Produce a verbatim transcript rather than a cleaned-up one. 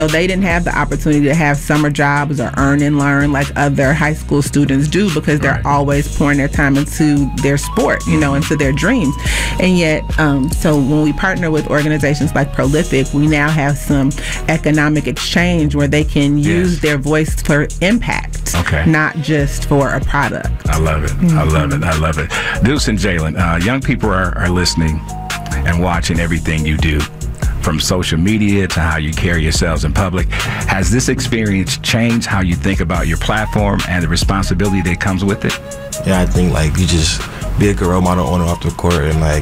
So they didn't have the opportunity to have summer jobs or earn and learn like other high school students do, because they're right. always pouring their time into their sport, you know, into their dreams. And yet, um, so when we partner with organizations like Prolific, we now have some economic exchange where they can use yes. their voice for impact, okay. not just for a product. I love it. Mm-hmm. I love it. I love it. Deuce and Jalen, uh, young people are, are listening and watching everything you do, from social media to how you carry yourselves in public. Has this experience changed how you think about your platform and the responsibility that comes with it? Yeah, I think like you just be a good role model on and off the court, and like